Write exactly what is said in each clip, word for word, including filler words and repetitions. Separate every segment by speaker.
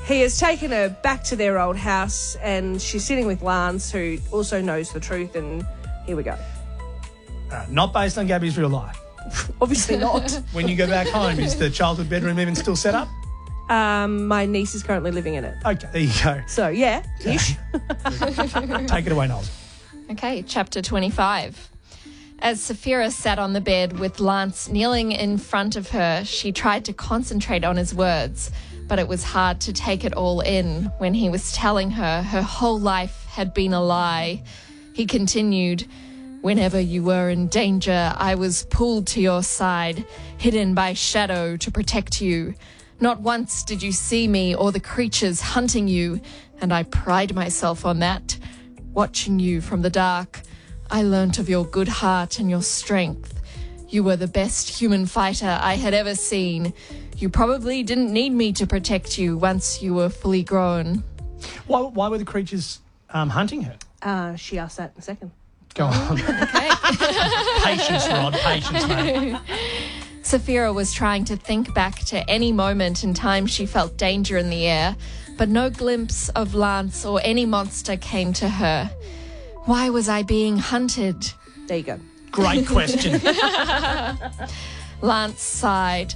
Speaker 1: He has taken her back to their old house and she's sitting with Lance, who also knows the truth, and here we go.
Speaker 2: Uh, not based on Gabby's real life.
Speaker 1: Obviously not.
Speaker 2: When you go back home, is the childhood bedroom even still set up?
Speaker 1: Um, my niece is currently living in it.
Speaker 2: Okay, there you go.
Speaker 1: So, yeah, ish.
Speaker 2: Take it away, Noel.
Speaker 3: Okay, chapter twenty-five. As Saphira sat on the bed with Lance kneeling in front of her, she tried to concentrate on his words, but it was hard to take it all in when he was telling her her whole life had been a lie. He continued, "Whenever you were in danger, I was pulled to your side, hidden by shadow to protect you. Not once did you see me or the creatures hunting you, and I pride myself on that. Watching you from the dark, I learnt of your good heart and your strength. You were the best human fighter I had ever seen. You probably didn't need me to protect you once you were fully grown."
Speaker 2: Why, why were the creatures um, hunting her?
Speaker 1: Uh, she asked that in a second.
Speaker 2: Go on.
Speaker 3: Okay.
Speaker 2: Patience, Rod. Patience, mate.
Speaker 3: Saphira was trying to think back to any moment in time she felt danger in the air, but no glimpse of Lance or any monster came to her. Why was I being hunted?
Speaker 1: There you go.
Speaker 2: Great question.
Speaker 3: Lance sighed.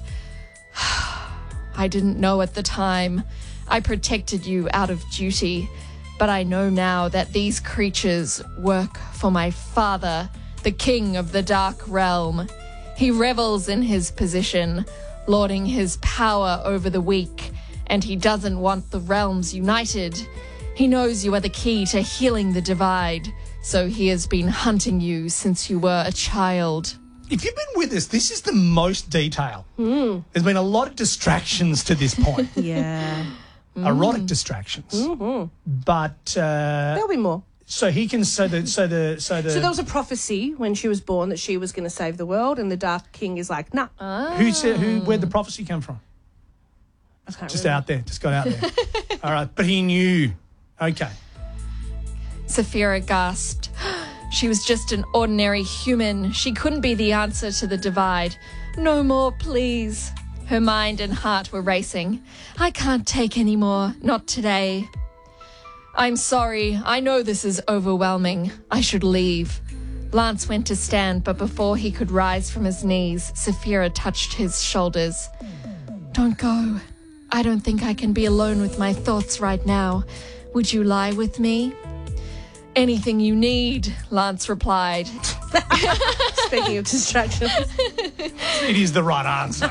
Speaker 3: I didn't know at the time. I protected you out of duty, but I know now that these creatures work for my father, the king of the dark realm. He revels in his position, lording his power over the weak, and he doesn't want the realms united. He knows you are the key to healing the divide, so he has been hunting you since you were a child.
Speaker 2: If you've been with us, this is the most detail.
Speaker 1: Mm.
Speaker 2: There's been a lot of distractions to this point.
Speaker 1: Yeah.
Speaker 2: Erotic distractions.
Speaker 1: Mm-hmm.
Speaker 2: But uh,
Speaker 1: There'll be more.
Speaker 2: so he can so the so the so the
Speaker 1: So there was a prophecy when she was born that she was going to save the world, and the Dark King is like, nah.
Speaker 2: who said who where'd the prophecy come from?
Speaker 1: I can't
Speaker 2: Just
Speaker 1: remember.
Speaker 2: out there, just got out there. All right, but he knew. Okay.
Speaker 3: Saphira gasped. She was just an ordinary human. She couldn't be the answer to the divide. No more, please. Her mind and heart were racing. I can't take any more. Not today. I'm sorry. I know this is overwhelming. I should leave. Lance went to stand, but before he could rise from his knees, Saphira touched his shoulders. Don't go. I don't think I can be alone with my thoughts right now. Would you lie with me? Anything you need, Lance replied.
Speaker 1: Speaking of distractions.
Speaker 2: It is the right answer.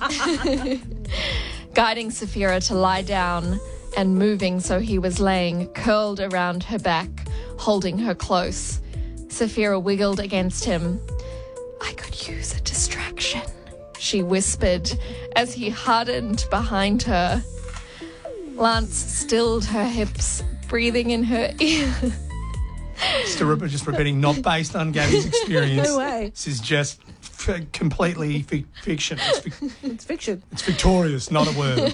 Speaker 3: Guiding Saphira to lie down and moving so he was laying curled around her back, holding her close. Saphira wiggled against him. I could use a distraction, she whispered as he hardened behind her. Lance stilled her hips, breathing in her ear.
Speaker 2: Just, a, just repeating, not based on Gabby's experience.
Speaker 1: No way.
Speaker 2: This is just f- completely fi- fiction. It's, fi-
Speaker 1: It's fiction.
Speaker 2: it's victorious, not a word.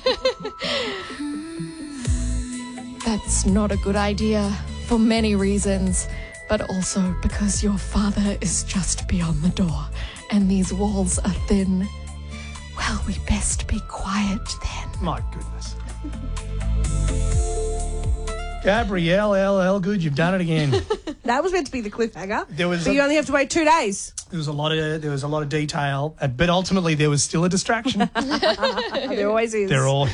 Speaker 3: That's not a good idea for many reasons, but also because your father is just beyond the door and these walls are thin. Well, we best be quiet then.
Speaker 2: My goodness. Gabrielle L. L. Good, you've done it again.
Speaker 1: That was meant to be the cliffhanger.
Speaker 2: There was
Speaker 1: but
Speaker 2: a-
Speaker 1: you only have to wait two days.
Speaker 2: There was a lot of there was a lot of detail, uh, but ultimately there was still a distraction.
Speaker 1: There always is.
Speaker 2: They're all.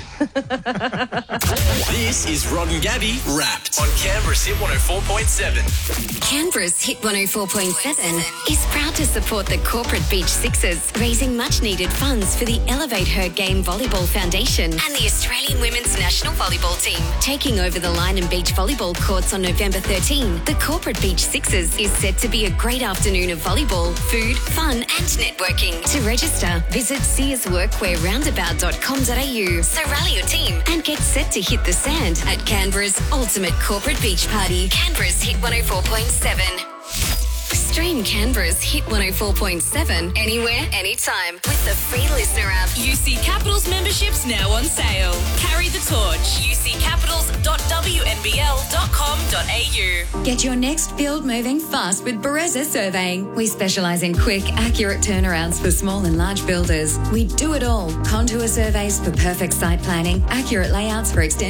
Speaker 4: This is Rod and Gabby Wrapped on Canberra's Hit one oh four point seven.
Speaker 5: Canberra's Hit one oh four point seven is proud to support the Corporate Beach Sixers, raising much-needed funds for the Elevate Her Game Volleyball Foundation and the Australian Women's National Volleyball Team. Taking over the Line and Beach volleyball courts on November thirteenth, the Corporate Beach Sixers is set to be a great afternoon of volleyball, food, fun and networking. To register, visit sears workwear roundabout dot com dot a u. So rally your team and get set to hit the sand at Canberra's ultimate corporate beach party. Canberra's Hit one oh four point seven. Stream Canberra's Hit one oh four point seven anywhere, anytime with the free listener app.
Speaker 6: U C Capitals memberships now on sale. Carry the torch. u c capitals dot w n b l dot com dot a u.
Speaker 5: Get your next field moving fast with Bereza Surveying. We specialise in quick, accurate turnarounds for small and large builders. We do it all. Contour surveys for perfect site planning, accurate layouts for extension